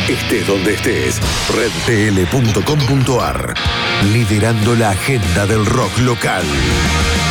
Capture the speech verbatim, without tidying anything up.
Estés donde estés, red p l punto com punto a r, liderando la agenda del rock local.